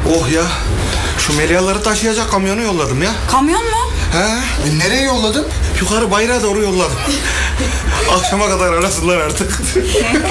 Oh ya. Şu Melihaları taşıyacak kamyonu yolladım ya. Kamyon mu? He. Nereye yolladın? Yukarı bayrağa doğru yolladım. Akşama kadar arasınlar artık.